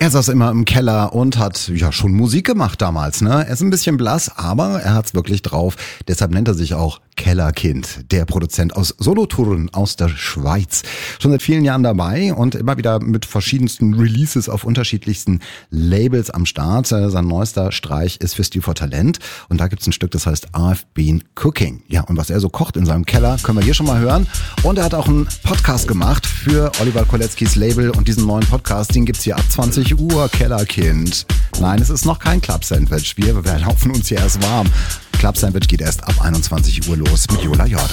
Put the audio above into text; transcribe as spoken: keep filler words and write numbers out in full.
Er saß immer im Keller und hat ja schon Musik gemacht damals, ne? Er ist ein bisschen blass, aber er hat's wirklich drauf. Deshalb nennt er sich auch Kellerkind, der Produzent aus Solothurn aus der Schweiz. Schon seit vielen Jahren dabei und immer wieder mit verschiedensten Releases auf unterschiedlichsten Labels am Start. Sein neuester Streich ist für Stil for Talent und da gibt's ein Stück, das heißt I've Been Cooking. Ja, und was er so kocht in seinem Keller, können wir hier schon mal hören. Und er hat auch einen Podcast gemacht für Oliver Koletzkis Label und diesen neuen Podcast, den gibt's hier ab zwanzig Uhr, Kellerkind. Nein, es ist noch kein Club-Sandwich. Wir, wir laufen uns hier erst warm. Club-Sandwich geht erst ab einundzwanzig Uhr los mit Jola Jordan.